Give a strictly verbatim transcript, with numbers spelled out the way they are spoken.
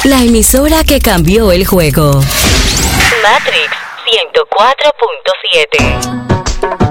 La emisora que cambió el juego. Matrix ciento cuatro punto siete.